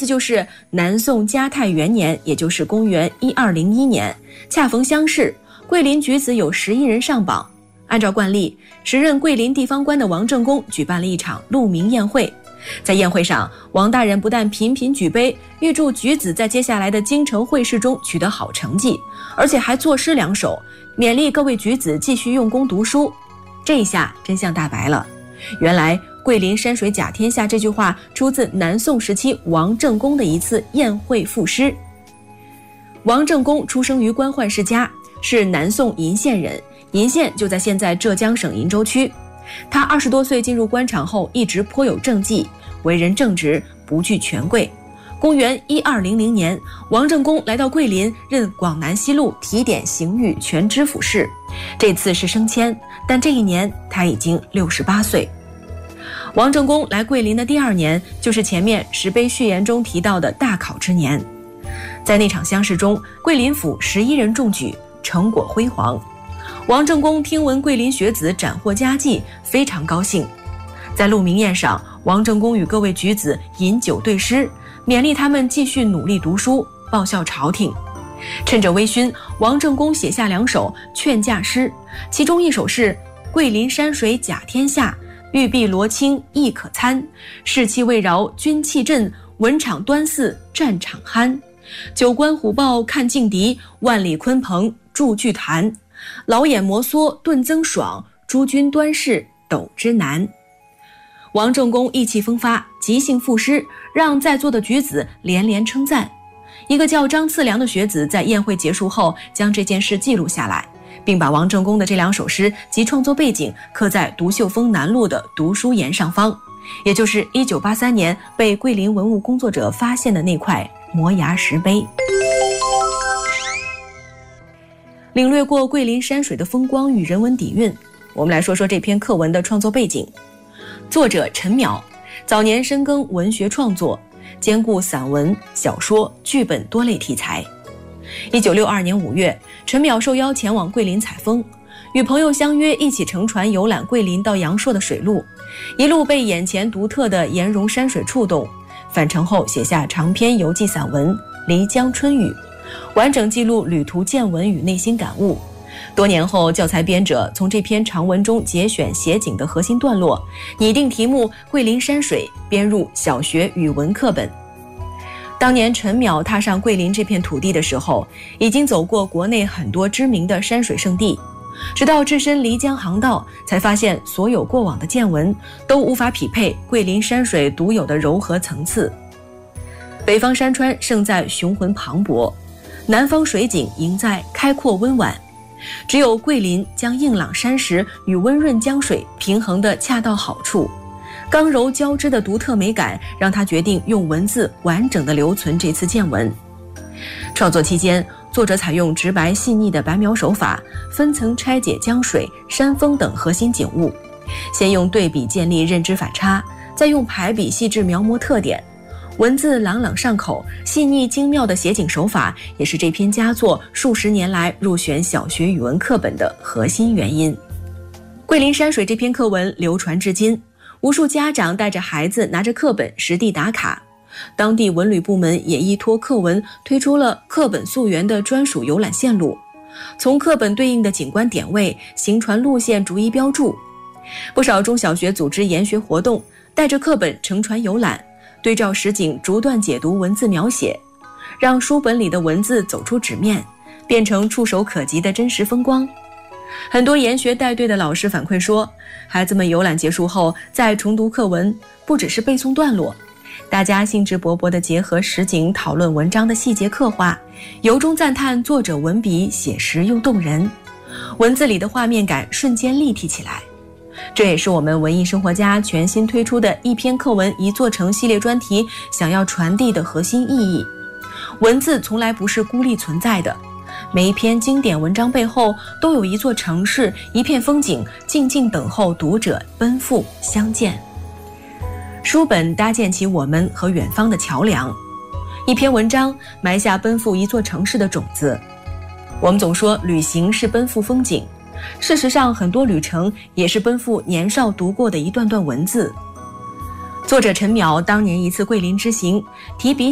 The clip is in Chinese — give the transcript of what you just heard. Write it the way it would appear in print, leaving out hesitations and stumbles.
思就是南宋嘉泰元年，也就是公元1201年，恰逢乡试，桂林举子有11人上榜。按照惯例，时任桂林地方官的王正公举办了一场鹿鸣宴会。在宴会上，王大人不但频频举杯，预祝举子在接下来的京城会试中取得好成绩，而且还作诗2首，勉励各位举子继续用功读书。这一下真相大白了，原来桂林山水甲天下这句话出自南宋时期王正公的一次宴会赋诗。王正公出生于官宦世家，是南宋鄞县人，鄞县就在现在浙江省鄞州区。他20多岁进入官场后，一直颇有政绩，为人正直，不惧权贵。公元1200年，王正公来到桂林，任广南西路提点刑狱全知府事。这次是升迁，但这一年他已经68岁。王正公来桂林的第2年，就是前面石碑序言中提到的大考之年。在那场乡试中，桂林府11人中举，成果辉煌。王正公听闻桂林学子斩获佳绩，非常高兴。在鹿鸣宴上，王正公与各位举子饮酒对诗，勉励他们继续努力读书，报效朝廷。趁着微醺，王正公写下2首劝驾诗，其中一首是桂林山水甲天下，玉璧罗青亦可参，士气未饶军气振，文场端似战场酣。九关虎豹看劲敌，万里鲲鹏筑巨坛。老眼摩挲顿增爽，诸军端视斗之难。王正公意气风发，即兴赋诗，让在座的举子连连称赞。一个叫张次良的学子在宴会结束后，将这件事记录下来，并把王正公的这2首诗及创作背景刻在独秀峰南路的读书檐上方，也就是1983年被桂林文物工作者发现的那块摩崖石碑。领略过桂林山水的风光与人文底蕴，我们来说说这篇课文的创作背景。作者陈淼早年深耕文学创作，兼顾散文、小说、剧本多类题材。1962年5月，陈淼受邀前往桂林采风，与朋友相约一起乘船游览桂林到阳朔的水路，一路被眼前独特的岩溶山水触动，返程后写下长篇游记散文《漓江春雨》，完整记录旅途见闻与内心感悟。多年后，教材编者从这篇长文中节选写景的核心段落，拟定题目《桂林山水》，编入小学语文课本。当年陈淼踏上桂林这片土地的时候，已经走过国内很多知名的山水胜地，直到置身漓江航道，才发现所有过往的见闻都无法匹配桂林山水独有的柔和层次。北方山川胜在雄浑磅礴，南方水景赢在开阔温婉，只有桂林将硬朗山石与温润江水平衡得恰到好处，刚柔交织的独特美感让他决定用文字完整地留存这次见闻。创作期间，作者采用直白细腻的白描手法，分层拆解江水、山峰等核心景物，先用对比建立认知反差，再用排比细致描摹特点。文字朗朗上口，细腻精妙的写景手法也是这篇佳作数十年来入选小学语文课本的核心原因。桂林山水这篇课文流传至今，无数家长带着孩子拿着课本实地打卡，当地文旅部门也依托课文推出了课本溯源的专属游览线路，从课本对应的景观点位、行船路线逐一标注。不少中小学组织研学活动，带着课本乘船游览，对照实景逐段解读文字描写，让书本里的文字走出纸面，变成触手可及的真实风光。很多研学带队的老师反馈说，孩子们游览结束后再重读课文，不只是背诵段落，大家兴致勃勃地结合实景讨论文章的细节刻画，由衷赞叹作者文笔写实又动人，文字里的画面感瞬间立体起来。这也是我们文艺生活家全新推出的一篇课文一座城系列专题想要传递的核心意义。文字从来不是孤立存在的，每一篇经典文章背后都有一座城市、一片风景，静静等候读者奔赴相见。书本搭建起我们和远方的桥梁，一篇文章埋下奔赴一座城市的种子。我们总说旅行是奔赴风景，事实上很多旅程也是奔赴年少读过的一段段文字。作者陈淼当年一次桂林之行，提笔